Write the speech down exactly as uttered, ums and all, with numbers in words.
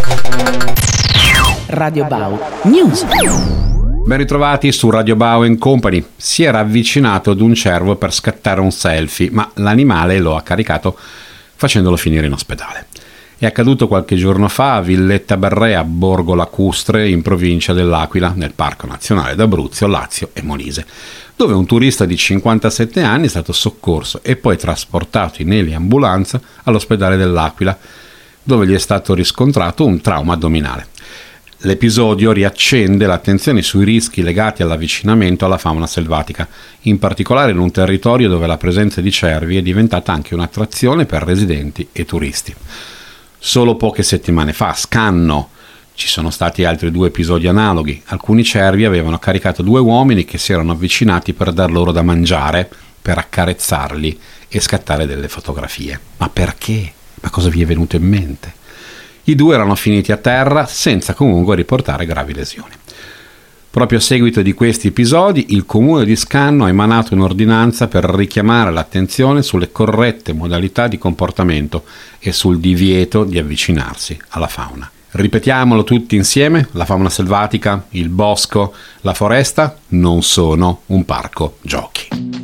Radio Bau News. Ben ritrovati su Radio Bau and Company. Si era avvicinato ad un cervo per scattare un selfie, ma l'animale lo ha caricato facendolo finire in ospedale. È accaduto qualche giorno fa a Villetta Berrea, Borgo Lacustre, in provincia dell'Aquila, nel Parco Nazionale d'Abruzzo, Lazio e Molise, dove un turista di cinquantasette anni è stato soccorso e poi trasportato in eliambulanza all'ospedale dell'Aquila, dove gli è stato riscontrato un trauma addominale. L'episodio riaccende l'attenzione sui rischi legati all'avvicinamento alla fauna selvatica, in particolare in un territorio dove la presenza di cervi è diventata anche un'attrazione per residenti e turisti. Solo poche settimane fa, a Scanno, ci sono stati altri due episodi analoghi. Alcuni cervi avevano caricato due uomini che si erano avvicinati per dar loro da mangiare, per accarezzarli e scattare delle fotografie. Ma perché? Ma cosa vi è venuto in mente? I due erano finiti a terra senza comunque riportare gravi lesioni. Proprio a seguito di questi episodi, il comune di Scanno ha emanato un'ordinanza per richiamare l'attenzione sulle corrette modalità di comportamento e sul divieto di avvicinarsi alla fauna. Ripetiamolo tutti insieme: la fauna selvatica, il bosco, la foresta non sono un parco giochi.